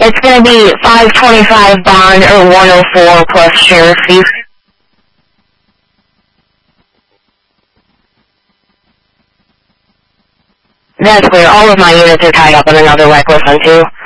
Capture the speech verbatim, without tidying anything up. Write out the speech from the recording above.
It's going to be five twenty-five bond or one oh four plus sheriff fee. That's clear. All of my units are tied up on another reckless one too.